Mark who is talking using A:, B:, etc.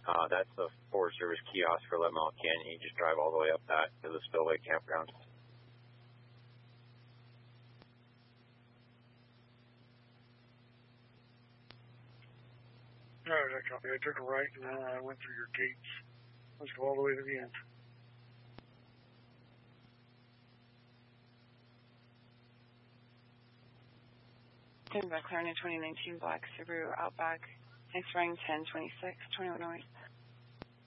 A: That's the Forest Service kiosk for Lemon Canyon. You just drive all the way up that to the Spillway Campground.
B: All right, I copy. I took a right and then I went through your gates. Let's go all the way to the end.
C: McLaren 2019 Black Subaru Outback. Next running 1026, 21 North.